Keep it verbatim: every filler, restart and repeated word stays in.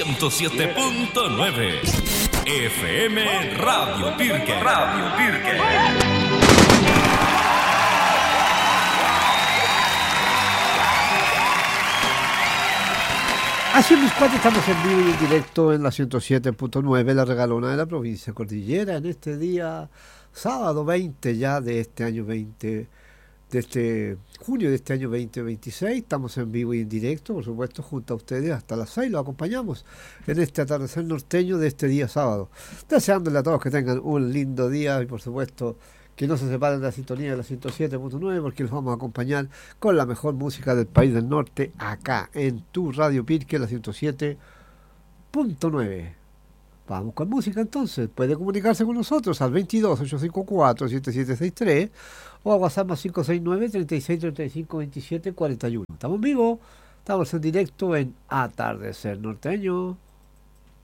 ciento siete punto nueve. F M Radio Pirque. Radio Pirque. Así mis cuatro, estamos en vivo y en directo en la ciento siete punto nueve, la regalona de la provincia Cordillera, en este día sábado veinte ya de este año veinte, de este junio de este año veinte veintiséis. Estamos en vivo y en directo, por supuesto, junto a ustedes hasta las seis. Lo acompañamos en este atardecer norteño de este día sábado, deseándole a todos que tengan un lindo día y, por supuesto, que no se separen de la sintonía de la ciento siete punto nueve, porque los vamos a acompañar con la mejor música del país del norte, acá en tu Radio Pirque, la ciento siete punto nueve. Vamos con música entonces. Puede comunicarse con nosotros al veintidós, ochocientos cincuenta y cuatro, setenta y siete sesenta y tres o a WhatsApp más cinco seis nueve, treinta y seis, treinta y cinco, veintisiete, cuarenta y uno. Estamos en vivo, estamos en directo en Atardecer Norteño.